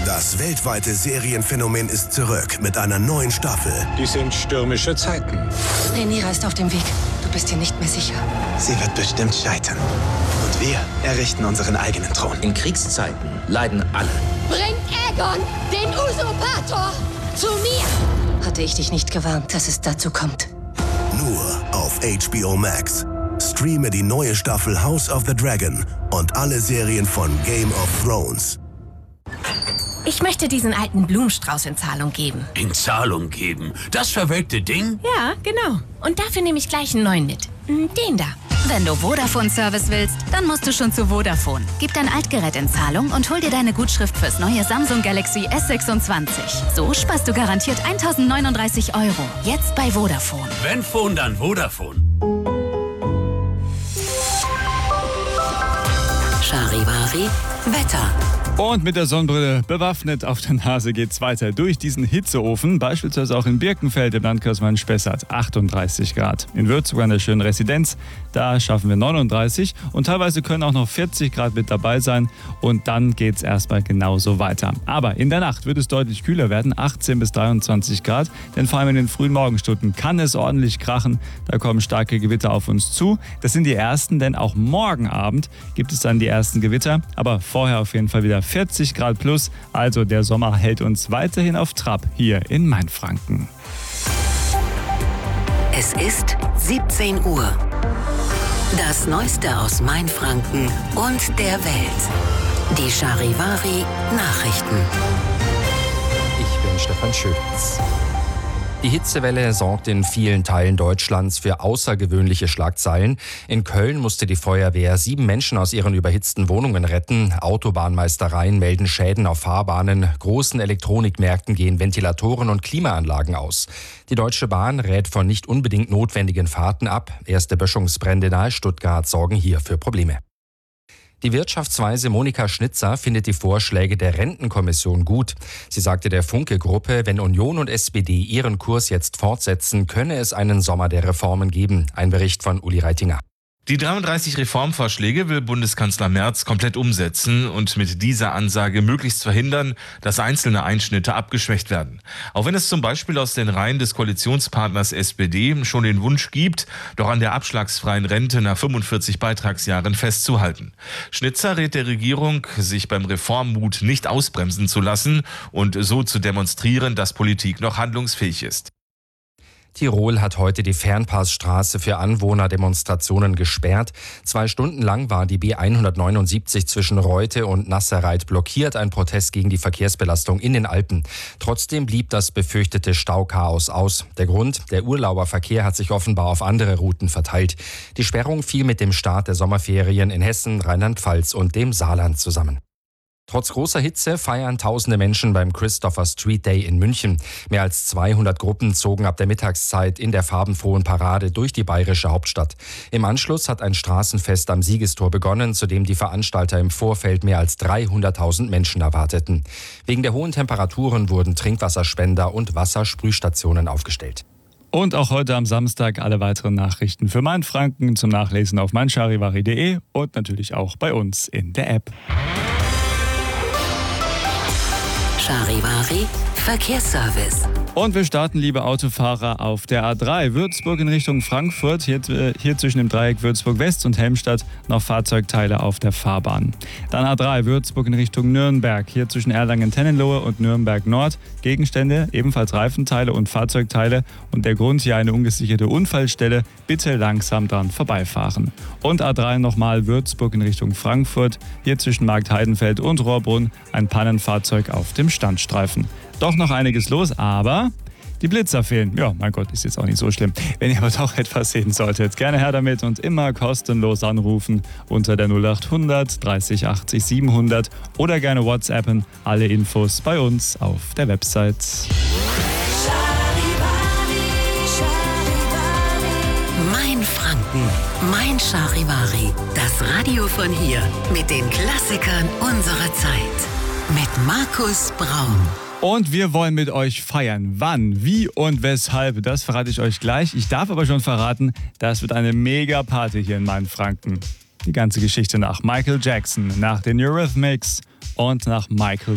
Das weltweite Serienphänomen ist zurück mit einer neuen Staffel. Die sind stürmische Zeiten. Rhaenyra ist auf dem Weg. Du bist dir nicht mehr sicher. Sie wird bestimmt scheitern. Und wir errichten unseren eigenen Thron. In Kriegszeiten leiden alle. Bringt Aegon, den Usurpator, zu mir! Hatte ich dich nicht gewarnt, dass es dazu kommt? Nur auf HBO Max. Streame die neue Staffel House of the Dragon und alle Serien von Game of Thrones. Ich möchte diesen alten Blumenstrauß in Zahlung geben. In Zahlung geben? Das verwelkte Ding? Ja, genau. Und dafür nehme ich gleich einen neuen mit. Den da. Wenn du Vodafone-Service willst, dann musst du schon zu Vodafone. Gib dein Altgerät in Zahlung und hol dir deine Gutschrift fürs neue Samsung Galaxy S26. So sparst du garantiert 1.039 €. Jetzt bei Vodafone. Wenn Phone, dann Vodafone. Charivari Wetter. Und mit der Sonnenbrille bewaffnet auf der Nase geht's weiter durch diesen Hitzeofen, beispielsweise auch in Birkenfeld im Landkreis Main-Spessart, 38 Grad. In Würzburg an der schönen Residenz, da schaffen wir 39 und teilweise können auch noch 40 Grad mit dabei sein und dann geht's erstmal genauso weiter. Aber in der Nacht wird es deutlich kühler werden, 18 bis 23 Grad, denn vor allem in den frühen Morgenstunden kann es ordentlich krachen, da kommen starke Gewitter auf uns zu. Das sind die ersten, denn auch morgen Abend gibt es dann die ersten Gewitter, aber vorher auf jeden Fall wieder 40 Grad plus, also der Sommer hält uns weiterhin auf Trab hier in Mainfranken. Es ist 17 Uhr. Das Neueste aus Mainfranken und der Welt. Die Charivari Nachrichten. Ich bin Stefan Schöpitz. Die Hitzewelle sorgt in vielen Teilen Deutschlands für außergewöhnliche Schlagzeilen. In Köln musste die Feuerwehr 7 Menschen aus ihren überhitzten Wohnungen retten. Autobahnmeistereien melden Schäden auf Fahrbahnen. Großen Elektronikmärkten gehen Ventilatoren und Klimaanlagen aus. Die Deutsche Bahn rät von nicht unbedingt notwendigen Fahrten ab. Erste Böschungsbrände nahe Stuttgart sorgen hier für Probleme. Die Wirtschaftsweise Monika Schnitzer findet die Vorschläge der Rentenkommission gut. Sie sagte der Funke-Gruppe, wenn Union und SPD ihren Kurs jetzt fortsetzen, könne es einen Sommer der Reformen geben. Ein Bericht von Uli Reitinger. Die 33 Reformvorschläge will Bundeskanzler Merz komplett umsetzen und mit dieser Ansage möglichst verhindern, dass einzelne Einschnitte abgeschwächt werden. Auch wenn es zum Beispiel aus den Reihen des Koalitionspartners SPD schon den Wunsch gibt, doch an der abschlagsfreien Rente nach 45 Beitragsjahren festzuhalten. Schnitzer rät der Regierung, sich beim Reformmut nicht ausbremsen zu lassen und so zu demonstrieren, dass Politik noch handlungsfähig ist. Tirol hat heute die Fernpassstraße für Anwohnerdemonstrationen gesperrt. 2 Stunden lang war die B179 zwischen Reute und Nasserreit blockiert, ein Protest gegen die Verkehrsbelastung in den Alpen. Trotzdem blieb das befürchtete Stauchaos aus. Der Grund: der Urlauberverkehr hat sich offenbar auf andere Routen verteilt. Die Sperrung fiel mit dem Start der Sommerferien in Hessen, Rheinland-Pfalz und dem Saarland zusammen. Trotz großer Hitze feiern tausende Menschen beim Christopher Street Day in München. Mehr als 200 Gruppen zogen ab der Mittagszeit in der farbenfrohen Parade durch die bayerische Hauptstadt. Im Anschluss hat ein Straßenfest am Siegestor begonnen, zu dem die Veranstalter im Vorfeld mehr als 300.000 Menschen erwarteten. Wegen der hohen Temperaturen wurden Trinkwasserspender und Wassersprühstationen aufgestellt. Und auch heute am Samstag alle weiteren Nachrichten für Mainfranken zum Nachlesen auf meincharivari.de und natürlich auch bei uns in der App. Charivari Verkehrsservice. Und wir starten, liebe Autofahrer, auf der A3 Würzburg in Richtung Frankfurt. Hier zwischen dem Dreieck Würzburg-West und Helmstadt noch Fahrzeugteile auf der Fahrbahn. Dann A3 Würzburg in Richtung Nürnberg. Hier zwischen Erlangen-Tennenlohe und Nürnberg-Nord. Gegenstände, ebenfalls Reifenteile und Fahrzeugteile. Und der Grund hier eine ungesicherte Unfallstelle. Bitte langsam dran vorbeifahren. Und A3 nochmal Würzburg in Richtung Frankfurt. Hier zwischen Marktheidenfeld und Rohrbrunn ein Pannenfahrzeug auf dem Standstreifen. Doch noch einiges los, aber die Blitzer fehlen. Ja, mein Gott, ist jetzt auch nicht so schlimm. Wenn ihr aber doch etwas sehen solltet, gerne her damit und immer kostenlos anrufen unter der 0800 30 80 700 oder gerne WhatsAppen. Alle Infos bei uns auf der Website. Mainfranken, Mein Charivari, das Radio von hier mit den Klassikern unserer Zeit. Mit Markus Braun. Und wir wollen mit euch feiern. Wann, wie und weshalb, das verrate ich euch gleich. Ich darf aber schon verraten, das wird eine Mega-Party hier in Mainfranken. Die ganze Geschichte nach Michael Jackson, nach den Eurythmics und nach Michael